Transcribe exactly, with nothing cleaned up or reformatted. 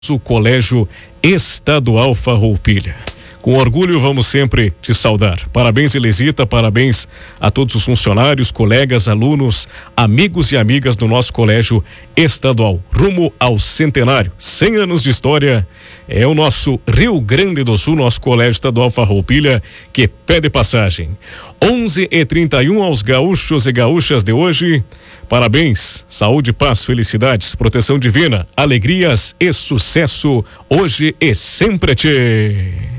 o Colégio Estadual Farroupilha. Com orgulho vamos sempre te saudar. Parabéns, Elisita, parabéns a todos os funcionários, colegas, alunos, amigos e amigas do nosso Colégio Estadual. Rumo ao centenário, cem anos de história, é o nosso Rio Grande do Sul, nosso Colégio Estadual Farroupilha, que pede passagem. onze e trinta e um aos gaúchos e gaúchas de hoje. Parabéns, saúde, paz, felicidades, proteção divina, alegrias e sucesso hoje e sempre. Tchê.